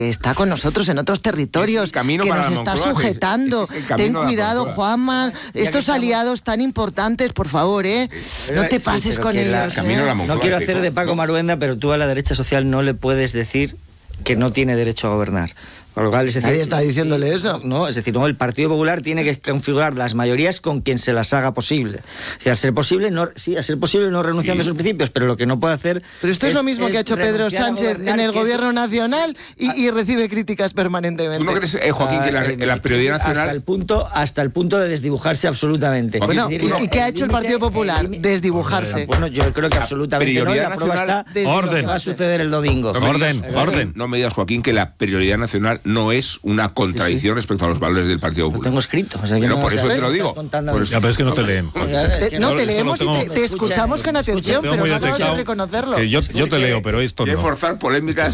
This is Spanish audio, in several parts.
está con nosotros en otros territorios, que nos está sujetando. Ten cuidado, Juanma, estos aliados tan importantes, por favor, no te pases con ellos. No quiero hacer de Paco Maruenda, pero tú a la derecha social no le puedes decir que no tiene derecho a gobernar. Por lo cual, es decir, nadie está diciéndole eso. No, es decir, no, el Partido Popular tiene que configurar las mayorías con quien se las haga posible. O sea, a ser posible no renunciando a sus principios, pero lo que no puede hacer. Pero esto es lo mismo que ha hecho Pedro Sánchez en el gobierno nacional y recibe críticas permanentemente. ¿Tú no crees, Joaquín, que la prioridad nacional hasta el punto de desdibujarse absolutamente? Bueno, ¿y qué ha hecho el Partido Popular? Desdibujarse. Bueno, yo creo que absolutamente no, y la prueba está lo que va a suceder el domingo. Orden. No me digas, Joaquín, que la prioridad nacional no es una contradicción respecto a los valores del Partido Popular. Lo tengo escrito. O sea, pero por eso te lo digo. Ya, pero es que no te leen. No te leemos y te escuchamos con atención, pero no acabas de reconocerlo. Que yo te leo, pero esto no. Quiero forzar polémicas.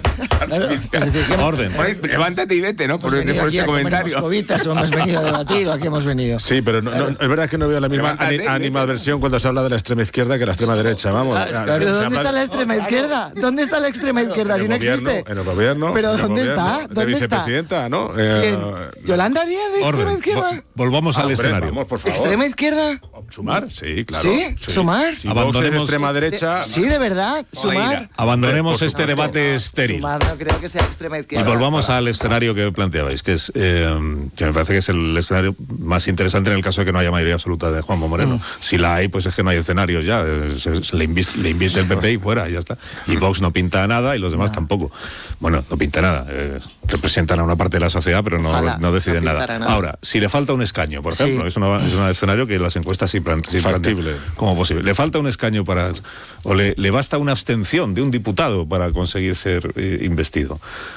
Orden. Levántate y vete, ¿no? Por este comentario. Moscovitas, o hemos venido a debatir, o aquí hemos venido. Sí, pero es verdad que no veo la misma animadversión cuando se habla de la extrema izquierda que la extrema derecha. Vamos. ¿Pero dónde está la extrema izquierda? ¿Dónde está la extrema izquierda si no existe? En el gobierno. ¿Pero dónde está? De vicepresidenta, ¿no? ¿Yolanda Díaz de extrema izquierda? Volvamos al escenario. Vamos, por favor. ¿Extrema izquierda? ¿Sumar? Sí, claro. ¿Sí? ¿Sumar? Si abandonemos extrema derecha. Sí, de verdad. ¿Sumar? Abandonemos este debate estéril. Sumar no creo que sea extrema izquierda. Y volvamos al escenario que planteabais, que es que me parece que es el escenario más interesante en el caso de que no haya mayoría absoluta de Juanma Moreno. Si la hay, pues es que no hay escenarios ya. Se le invierte el PP y fuera, ya está. Y Vox no pinta nada y los demás tampoco. Bueno, no pinta nada. Representan a una parte de la sociedad, pero no deciden nada. Ahora, si le falta un escaño, por ejemplo, es un escenario que las encuestas sí plantean como posible. Le falta un escaño o le basta una abstención de un diputado para conseguir ser investido.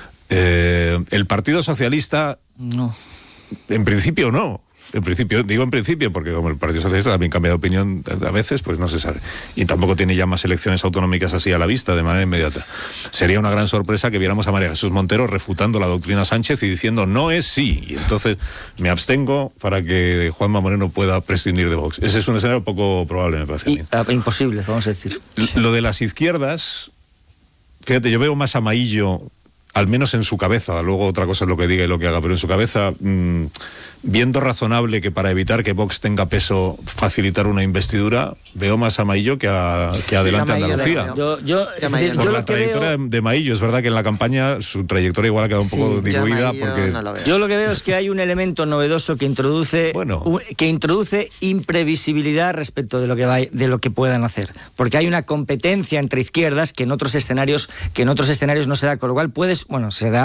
El Partido Socialista, no. En principio no. En principio, porque como el Partido Socialista también cambia de opinión a veces, pues no se sabe. Y tampoco tiene ya más elecciones autonómicas así a la vista, de manera inmediata. Sería una gran sorpresa que viéramos a María Jesús Montero refutando la doctrina Sánchez y diciendo no es sí. Y entonces me abstengo para que Juanma Moreno pueda prescindir de Vox. Ese es un escenario poco probable, me parece a mí. Imposible, vamos a decir. Lo de las izquierdas, fíjate, yo veo más a Maillo, al menos en su cabeza, luego otra cosa es lo que diga y lo que haga, pero en su cabeza, viendo razonable que para evitar que Vox tenga peso, facilitar una investidura, veo más a Maillo que adelante Andalucía. Por la trayectoria de Maillo, es verdad que en la campaña su trayectoria igual ha quedado un poco diluida. Yo lo que veo es que hay un elemento novedoso que introduce imprevisibilidad respecto de lo que puedan hacer. Porque hay una competencia entre izquierdas que en otros escenarios no se da, con lo cual se da